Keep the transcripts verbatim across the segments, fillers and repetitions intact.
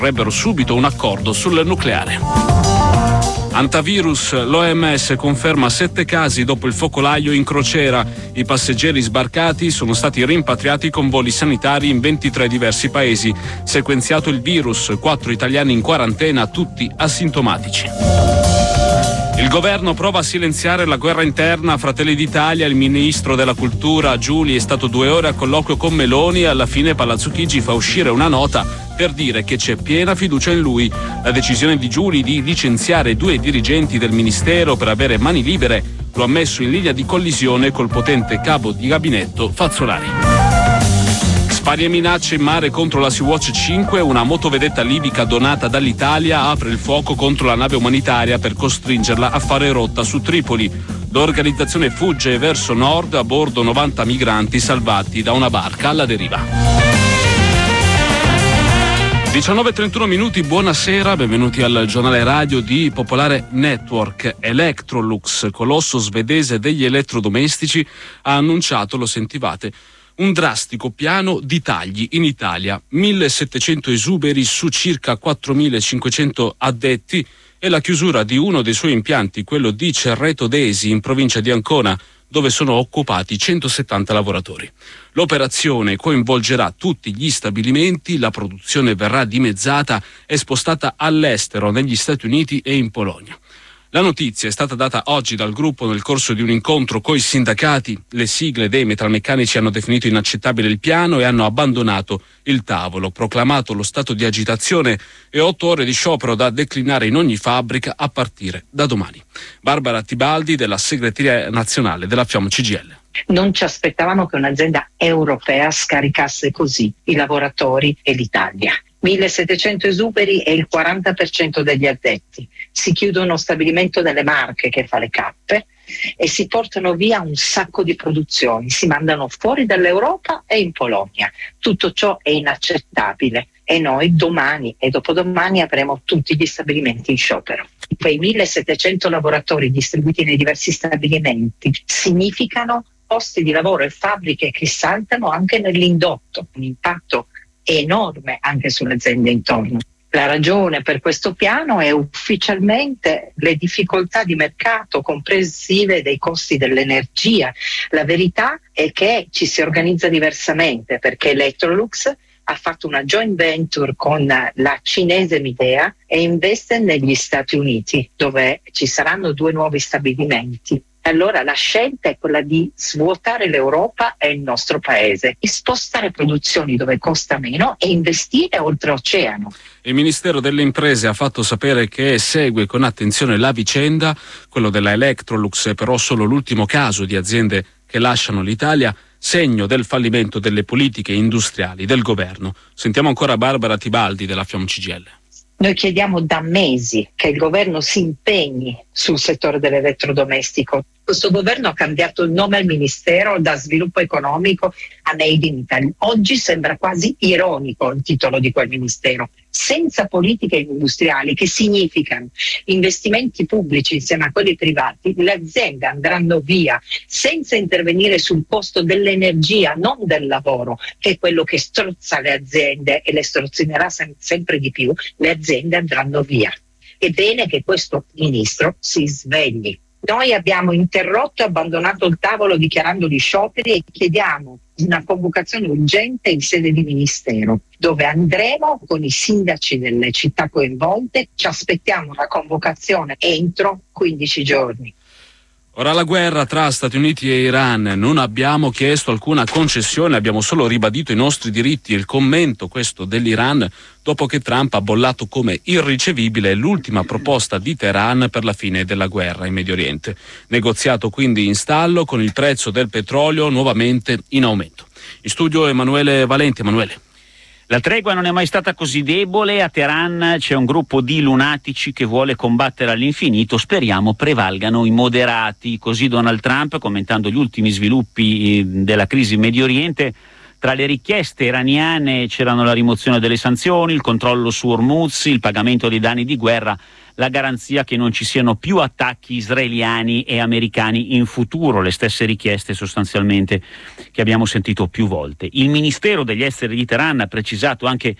vorrebbero subito un accordo sul nucleare. Antivirus, l'O M S conferma sette casi dopo il focolaio in crociera. I passeggeri sbarcati sono stati rimpatriati con voli sanitari in ventitré diversi paesi. Sequenziato il virus, quattro italiani in quarantena, tutti asintomatici. Il governo prova a silenziare la guerra interna a Fratelli d'Italia. Il ministro della cultura Giuli è stato due ore a colloquio con Meloni e alla fine Palazzo Chigi fa uscire una nota per dire che c'è piena fiducia in lui. La decisione di Giuli di licenziare due dirigenti del ministero per avere mani libere lo ha messo in linea di collisione col potente capo di gabinetto Fazzolari. Spari e minacce in mare contro la Sea-Watch cinque, una motovedetta libica donata dall'Italia apre il fuoco contro la nave umanitaria per costringerla a fare rotta su Tripoli. L'organizzazione fugge verso nord, a bordo novanta migranti salvati da una barca alla deriva. diciannove e trentuno minuti, buonasera, benvenuti al giornale radio di Popolare Network. Electrolux, colosso svedese degli elettrodomestici, ha annunciato, lo sentivate, un drastico piano di tagli in Italia, millesettecento esuberi su circa quattromilacinquecento addetti e la chiusura di uno dei suoi impianti, quello di Cerreto Desi in provincia di Ancona, dove sono occupati centosettanta lavoratori. L'operazione coinvolgerà tutti gli stabilimenti, la produzione verrà dimezzata e spostata all'estero, negli Stati Uniti e in Polonia. La notizia è stata data oggi dal gruppo nel corso di un incontro coi sindacati. Le sigle dei metalmeccanici hanno definito inaccettabile il piano e hanno abbandonato il tavolo, proclamato lo stato di agitazione e otto ore di sciopero da declinare in ogni fabbrica a partire da domani. Barbara Tibaldi della segreteria nazionale della FIOM C G I L. Non ci aspettavamo che un'azienda europea scaricasse così i lavoratori e l'Italia. millesettecento esuberi e il quaranta per cento degli addetti. Si chiude uno stabilimento delle Marche che fa le cappe e si portano via un sacco di produzioni, si mandano fuori dall'Europa e in Polonia. Tutto ciò è inaccettabile e noi domani e dopodomani avremo tutti gli stabilimenti in sciopero. Quei millesettecento lavoratori distribuiti nei diversi stabilimenti significano posti di lavoro e fabbriche che saltano anche nell'indotto, un impatto enorme anche sulle aziende intorno. La ragione per questo piano è ufficialmente le difficoltà di mercato comprensive dei costi dell'energia. La verità è che ci si organizza diversamente perché Electrolux ha fatto una joint venture con la cinese Midea e investe negli Stati Uniti, dove ci saranno due nuovi stabilimenti. Allora la scelta è quella di svuotare l'Europa e il nostro paese, e spostare produzioni dove costa meno e investire oltreoceano. Il Ministero delle Imprese ha fatto sapere che segue con attenzione la vicenda. Quello della Electrolux è però solo l'ultimo caso di aziende che lasciano l'Italia, segno del fallimento delle politiche industriali del governo. Sentiamo ancora Barbara Tibaldi della FIOM C G I L. Noi chiediamo da mesi che il governo si impegni sul settore dell'elettrodomestico. Questo governo ha cambiato il nome al Ministero da Sviluppo Economico a Made in Italy. Oggi sembra quasi ironico il titolo di quel Ministero. Senza politiche industriali, che significano investimenti pubblici insieme a quelli privati, le aziende andranno via senza intervenire sul costo dell'energia, non del lavoro, che è quello che strozza le aziende e le strozzinerà sem- sempre di più. Le aziende andranno via. È bene che questo ministro si svegli. Noi abbiamo interrotto e abbandonato il tavolo dichiarando gli scioperi e chiediamo una convocazione urgente in sede di ministero, dove andremo con i sindaci delle città coinvolte. Ci aspettiamo una convocazione entro quindici giorni. Ora la guerra tra Stati Uniti e Iran. Non abbiamo chiesto alcuna concessione, abbiamo solo ribadito i nostri diritti. Il commento questo dell'Iran dopo che Trump ha bollato come irricevibile l'ultima proposta di Teheran per la fine della guerra in Medio Oriente. Negoziato quindi in stallo con il prezzo del petrolio nuovamente in aumento. In studio Emanuele Valenti. Emanuele. La tregua non è mai stata così debole. A Teheran c'è un gruppo di lunatici che vuole combattere all'infinito. Speriamo prevalgano i moderati. Così Donald Trump, commentando gli ultimi sviluppi della crisi in Medio Oriente, tra le richieste iraniane c'erano la rimozione delle sanzioni, il controllo su Hormuz, il pagamento dei danni di guerra, la garanzia che non ci siano più attacchi israeliani e americani in futuro, le stesse richieste sostanzialmente che abbiamo sentito più volte. Il Ministero degli Esteri di Teheran ha precisato anche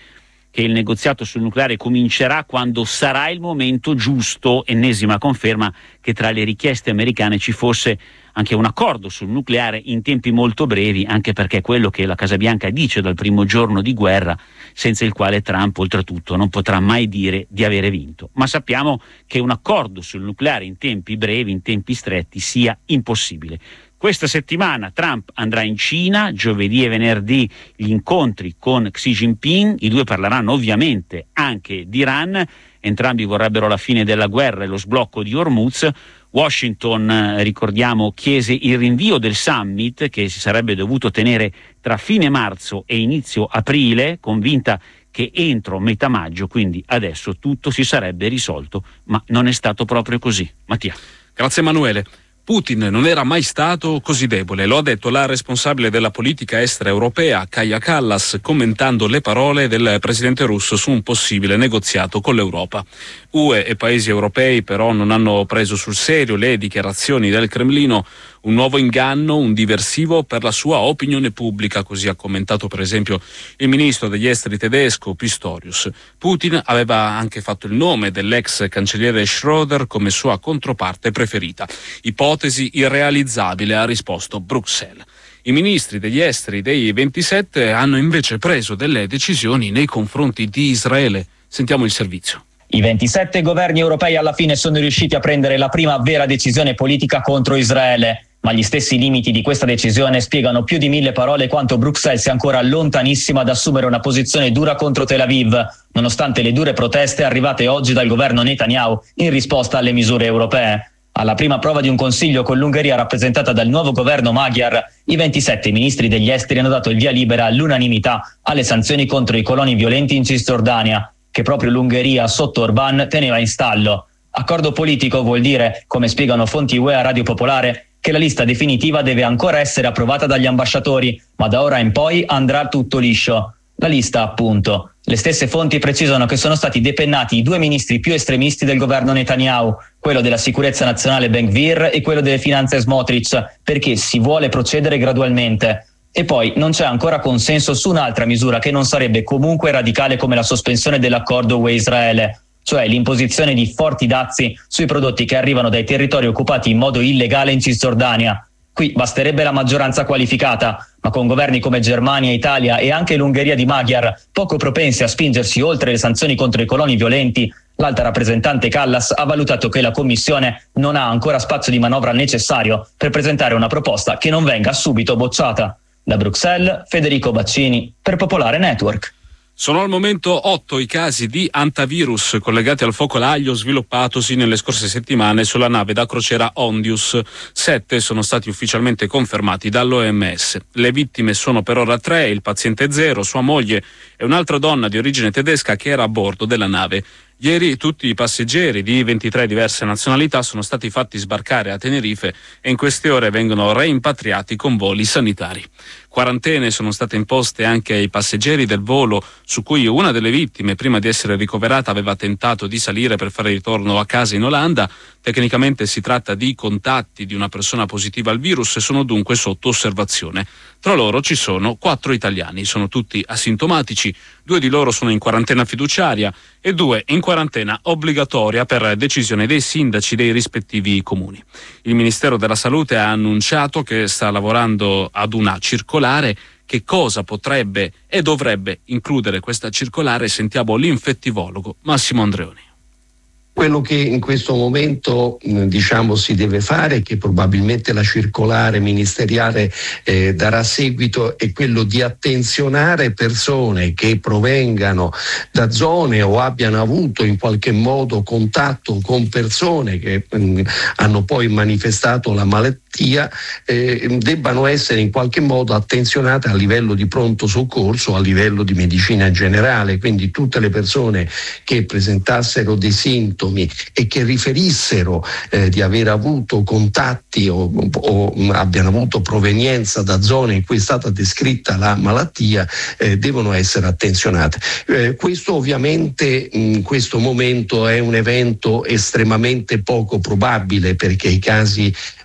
che il negoziato sul nucleare comincerà quando sarà il momento giusto, ennesima conferma che tra le richieste americane ci fosse anche un accordo sul nucleare in tempi molto brevi, anche perché è quello che la Casa Bianca dice dal primo giorno di guerra, senza il quale Trump oltretutto non potrà mai dire di avere vinto. Ma sappiamo che un accordo sul nucleare in tempi brevi, in tempi stretti, sia impossibile. Questa settimana Trump andrà in Cina, giovedì e venerdì gli incontri con Xi Jinping, i due parleranno ovviamente anche di Iran, entrambi vorrebbero la fine della guerra e lo sblocco di Hormuz. Washington, ricordiamo, chiese il rinvio del summit che si sarebbe dovuto tenere tra fine marzo e inizio aprile, convinta che entro metà maggio, quindi adesso tutto si sarebbe risolto, ma non è stato proprio così. Mattia. Grazie Emanuele. Putin non era mai stato così debole, lo ha detto la responsabile della politica estera europea, Kaja Kallas, commentando le parole del presidente russo su un possibile negoziato con l'Europa. U E e paesi europei però non hanno preso sul serio le dichiarazioni del Cremlino, un nuovo inganno, un diversivo per la sua opinione pubblica, così ha commentato per esempio il ministro degli esteri tedesco Pistorius. Putin aveva anche fatto il nome dell'ex cancelliere Schröder come sua controparte preferita. Ipotesi irrealizzabile, ha risposto Bruxelles. I ministri degli esteri dei ventisette hanno invece preso delle decisioni nei confronti di Israele. Sentiamo il servizio. I ventisette governi europei alla fine sono riusciti a prendere la prima vera decisione politica contro Israele, ma gli stessi limiti di questa decisione spiegano più di mille parole quanto Bruxelles sia ancora lontanissima da assumere una posizione dura contro Tel Aviv, nonostante le dure proteste arrivate oggi dal governo Netanyahu in risposta alle misure europee. Alla prima prova di un consiglio con l'Ungheria rappresentata dal nuovo governo Magyar, i ventisette ministri degli esteri hanno dato il via libera all'unanimità alle sanzioni contro i coloni violenti in Cisgiordania, che proprio l'Ungheria sotto Orbán teneva in stallo. Accordo politico vuol dire, come spiegano fonti U E a Radio Popolare, che la lista definitiva deve ancora essere approvata dagli ambasciatori, ma da ora in poi andrà tutto liscio. La lista, appunto. Le stesse fonti precisano che sono stati depennati i due ministri più estremisti del governo Netanyahu, quello della sicurezza nazionale Ben-Gvir e quello delle finanze Smotrich, perché si vuole procedere gradualmente. E poi non c'è ancora consenso su un'altra misura che non sarebbe comunque radicale come la sospensione dell'accordo U E-Israele, cioè l'imposizione di forti dazi sui prodotti che arrivano dai territori occupati in modo illegale in Cisgiordania. Qui basterebbe la maggioranza qualificata, ma con governi come Germania, Italia e anche l'Ungheria di Magyar, poco propensi a spingersi oltre le sanzioni contro i coloni violenti, l'alta rappresentante Kallas ha valutato che la Commissione non ha ancora spazio di manovra necessario per presentare una proposta che non venga subito bocciata. Da Bruxelles, Federico Baccini, per Popolare Network. Sono al momento otto i casi di antivirus collegati al focolaio sviluppatosi nelle scorse settimane sulla nave da crociera Ondius. Sette sono stati ufficialmente confermati dall'O M S. Le vittime sono per ora tre, il paziente zero, sua moglie e un'altra donna di origine tedesca che era a bordo della nave. Ieri tutti i passeggeri di ventitré diverse nazionalità sono stati fatti sbarcare a Tenerife e in queste ore vengono reimpatriati con voli sanitari. Quarantene sono state imposte anche ai passeggeri del volo su cui una delle vittime, prima di essere ricoverata, aveva tentato di salire per fare ritorno a casa in Olanda. Tecnicamente si tratta di contatti di una persona positiva al virus e sono dunque sotto osservazione. Tra loro ci sono quattro italiani, sono tutti asintomatici, due di loro sono in quarantena fiduciaria e due in quarantena obbligatoria per decisione dei sindaci dei rispettivi comuni. Il Ministero della Salute ha annunciato che sta lavorando ad una circolare. Che cosa potrebbe e dovrebbe includere questa circolare? Sentiamo l'infettivologo Massimo Andreoni. Quello che in questo momento diciamo si deve fare, che probabilmente la circolare ministeriale eh, darà seguito, è quello di attenzionare persone che provengano da zone o abbiano avuto in qualche modo contatto con persone che mh, hanno poi manifestato la malattia, eh, debbano essere in qualche modo attenzionate a livello di pronto soccorso, a livello di medicina generale. Quindi tutte le persone che presentassero dei sintomi e che riferissero eh, di aver avuto contatti o, o abbiano avuto provenienza da zone in cui è stata descritta la malattia eh, devono essere attenzionate. Eh, questo ovviamente in questo momento è un evento estremamente poco probabile, perché i casi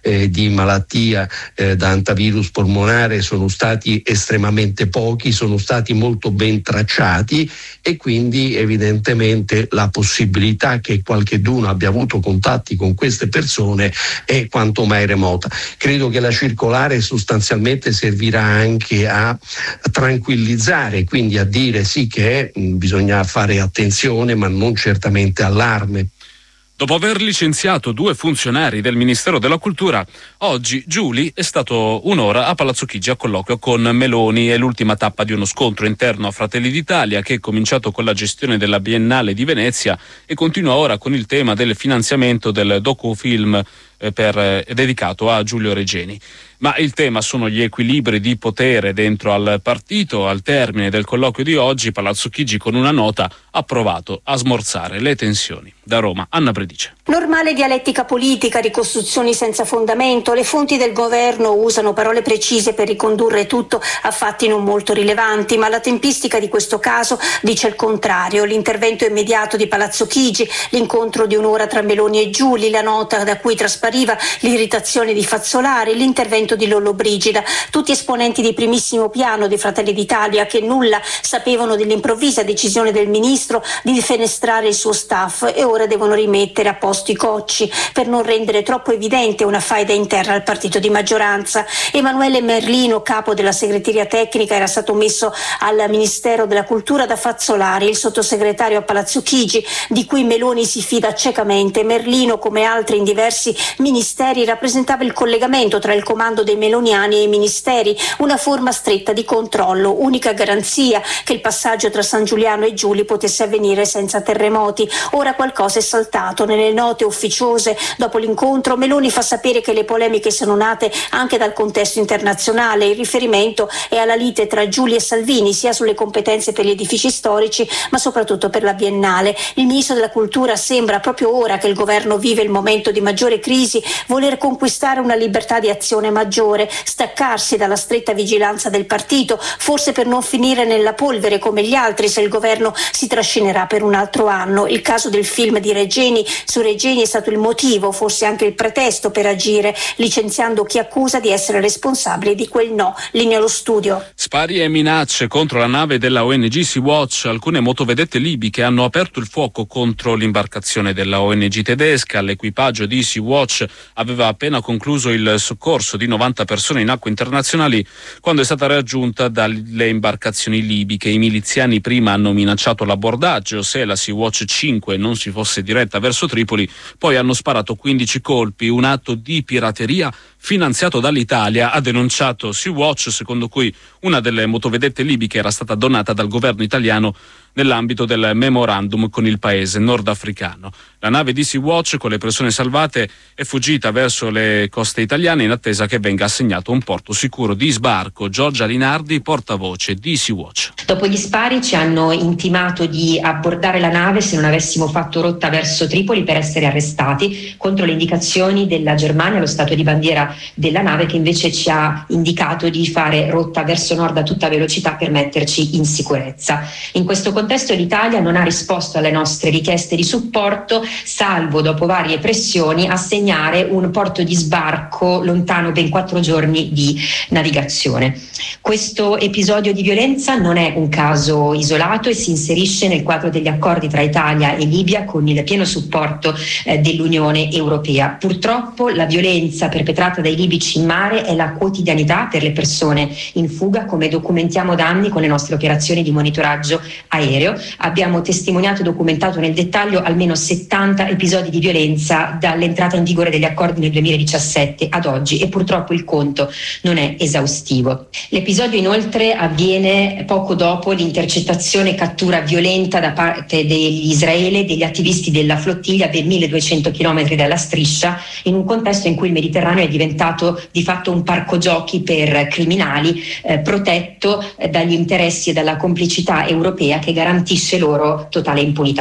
eh, di malattia eh, da antivirus polmonare sono stati estremamente pochi, sono stati molto ben tracciati e quindi evidentemente la possibilità che qualcheduno abbia avuto contatti con queste persone è quanto mai remota. Credo che la circolare sostanzialmente servirà anche a tranquillizzare, quindi a dire sì che mh, bisogna fare attenzione ma non certamente allarme. Dopo aver licenziato due funzionari del Ministero della Cultura, oggi Giuli è stato un'ora a Palazzo Chigi a colloquio con Meloni. È l'ultima tappa di uno scontro interno a Fratelli d'Italia che è cominciato con la gestione della Biennale di Venezia e continua ora con il tema del finanziamento del docufilm eh, per, eh, dedicato a Giulio Regeni. Ma il tema sono gli equilibri di potere dentro al partito. Al termine del colloquio di oggi, Palazzo Chigi con una nota ha provato a smorzare le tensioni. Da Roma, Anna Predice. Normale dialettica politica, ricostruzioni senza fondamento, le fonti del governo usano parole precise per ricondurre tutto a fatti non molto rilevanti, ma la tempistica di questo caso dice il contrario. L'intervento immediato di Palazzo Chigi, l'incontro di un'ora tra Meloni e Giuli, la nota da cui traspariva l'irritazione di Fazzolari, l'intervento di Lollobrigida, tutti esponenti di primissimo piano dei Fratelli d'Italia che nulla sapevano dell'improvvisa decisione del ministro di difenestrare il suo staff e ora devono rimettere a posto i cocci per non rendere troppo evidente una faida interna al partito di maggioranza. Emanuele Merlino, capo della segreteria tecnica, era stato messo al Ministero della Cultura da Fazzolari, il sottosegretario a Palazzo Chigi, di cui Meloni si fida ciecamente. Merlino, come altri in diversi ministeri, rappresentava il collegamento tra il comando dei meloniani e i ministeri, una forma stretta di controllo, unica garanzia che il passaggio tra San Giuliano e Giuli potesse avvenire senza terremoti. Ora qualcosa è saltato. Nelle note ufficiose dopo l'incontro Meloni fa sapere che le polemiche sono nate anche dal contesto internazionale. Il riferimento è alla lite tra Giuli e Salvini, sia sulle competenze per gli edifici storici ma soprattutto per la Biennale. Il ministro della Cultura sembra, proprio ora che il governo vive il momento di maggiore crisi, voler conquistare una libertà di azione maggiore, staccarsi dalla stretta vigilanza del partito, forse per non finire nella polvere come gli altri se il governo si trascinerà per un altro anno. Il caso del film di Regeni su Regeni è stato il motivo, forse anche il pretesto per agire, licenziando chi accusa di essere responsabile di quel no. Linea allo studio. Spari e minacce contro la nave della O N G Sea-Watch. Alcune motovedette libiche hanno aperto il fuoco contro l'imbarcazione della O N G tedesca. L'equipaggio di Sea-Watch aveva appena concluso il soccorso di novanta persone in acque internazionali quando è stata raggiunta dalle imbarcazioni libiche. I miliziani prima hanno minacciato l'abordaggio se la Sea-Watch cinque non si fosse diretta verso Tripoli, poi hanno sparato quindici colpi, un atto di pirateria finanziato dall'Italia, ha denunciato Sea-Watch, secondo cui una delle motovedette libiche era stata donata dal governo italiano nell'ambito del memorandum con il paese nordafricano. La nave di Sea-Watch con le persone salvate è fuggita verso le coste italiane in attesa che venga assegnato un porto sicuro di sbarco. Giorgia Linardi, portavoce di Sea-Watch. Dopo gli spari ci hanno intimato di abbordare la nave se non avessimo fatto rotta verso Tripoli per essere arrestati, contro le indicazioni della Germania, lo stato di bandiera della nave, che invece ci ha indicato di fare rotta verso nord a tutta velocità per metterci in sicurezza. In questo contesto l'Italia non ha risposto alle nostre richieste di supporto, salvo dopo varie pressioni assegnare un porto di sbarco lontano ben quattro giorni di navigazione. Questo episodio di violenza non è un caso isolato e si inserisce nel quadro degli accordi tra Italia e Libia con il pieno supporto eh, dell'Unione Europea. Purtroppo la violenza perpetrata dai libici in mare è la quotidianità per le persone in fuga, come documentiamo da anni con le nostre operazioni di monitoraggio aereo. Abbiamo testimoniato e documentato nel dettaglio almeno settanta episodi di violenza dall'entrata in vigore degli accordi nel duemiladiciassette ad oggi e purtroppo il conto non è esaustivo. L'episodio inoltre avviene poco dopo l'intercettazione e cattura violenta da parte degli Israele degli attivisti della flottiglia a ben milleduecento chilometri dalla striscia, in un contesto in cui il Mediterraneo è diventato di fatto un parco giochi per criminali, eh, protetto eh, dagli interessi e dalla complicità europea che garantisce loro totale impunità.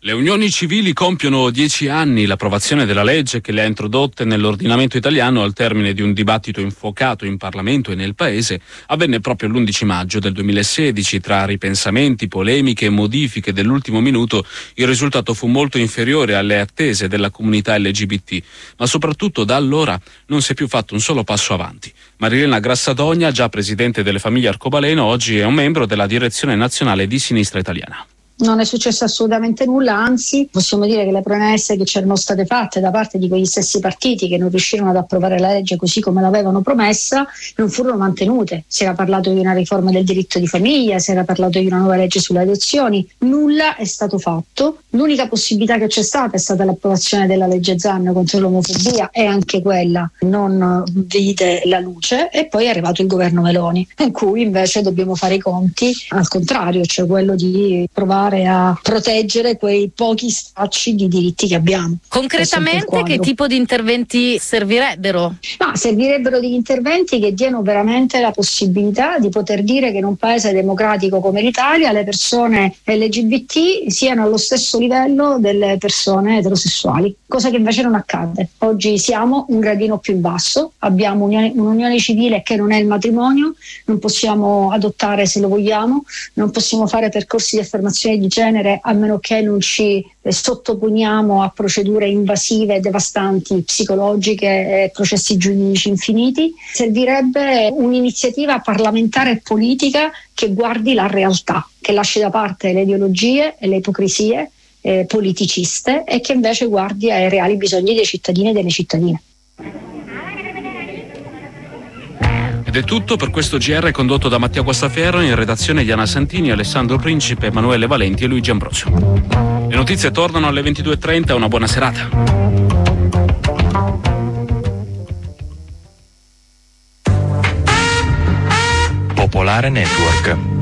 Le unioni civili compiono dieci anni. L'approvazione della legge che le ha introdotte nell'ordinamento italiano al termine di un dibattito infuocato in Parlamento e nel Paese avvenne proprio l'undici maggio del duemilasedici. Tra ripensamenti, polemiche e modifiche dell'ultimo minuto, il risultato fu molto inferiore alle attese della comunità L G B T, ma soprattutto da allora non si è più fatto un solo passo avanti. Marilena Grassadogna, già presidente delle famiglie Arcobaleno, oggi è un membro della direzione nazionale di Sinistra Italiana. Non è successo assolutamente nulla, anzi possiamo dire che le promesse che c'erano state fatte da parte di quegli stessi partiti che non riuscirono ad approvare la legge così come l'avevano promessa non furono mantenute. Si era parlato di una riforma del diritto di famiglia, si era parlato di una nuova legge sulle adozioni, nulla è stato fatto. L'unica possibilità che c'è stata è stata l'approvazione della legge Zan contro l'omofobia e anche quella non vide la luce, e poi è arrivato il governo Meloni in cui invece dobbiamo fare i conti al contrario, cioè quello di provare a proteggere quei pochi stracci di diritti che abbiamo. Concretamente che tipo di interventi servirebbero? No, servirebbero degli interventi che diano veramente la possibilità di poter dire che in un paese democratico come l'Italia le persone L G B T siano allo stesso livello delle persone eterosessuali, cosa che invece non accade. Oggi siamo un gradino più in basso, abbiamo un'unione, un'unione civile che non è il matrimonio, non possiamo adottare se lo vogliamo, non possiamo fare percorsi di affermazione di genere a meno che non ci eh, sottoponiamo a procedure invasive, devastanti, psicologiche e processi giuridici infiniti. Servirebbe un'iniziativa parlamentare e politica che guardi la realtà, che lasci da parte le ideologie e le ipocrisie eh, politiciste e che invece guardi ai reali bisogni dei cittadini e delle cittadine. Ed è tutto per questo G R condotto da Mattia Guastaferro, in redazione Diana Santini, Alessandro Principe, Emanuele Valenti e Luigi Ambrosio. Le notizie tornano alle ventidue e trenta, una buona serata. Popolare Network.